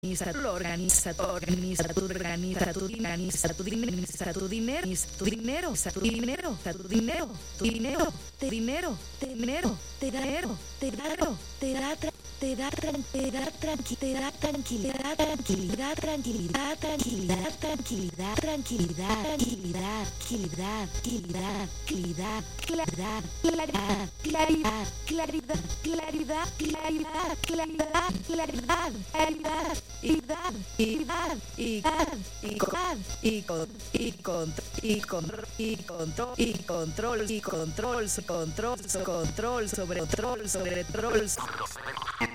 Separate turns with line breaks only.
organiza tu dinero, te da tranquilidad, control sobre